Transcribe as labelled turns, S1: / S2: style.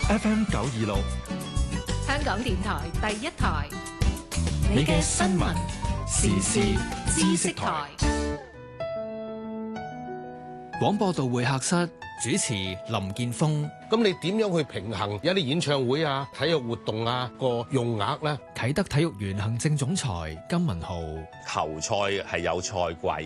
S1: FM 926，
S2: 香港電台第一台，你嘅新聞時事知識台。
S3: 廣播道會客室主持林建峰。
S4: 咁你點樣去平衡有啲演唱會啊、體育活動啊個用額呢？
S3: 啟德體育園行政總裁金文浩。
S5: 球賽係有賽季